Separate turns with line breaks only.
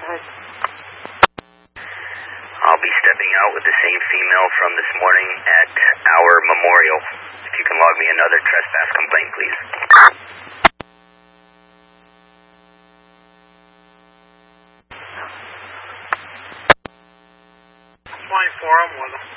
I'll be stepping out with the same female from this morning at our memorial. If you can log me another trespass complaint, please.
24, I'm with them.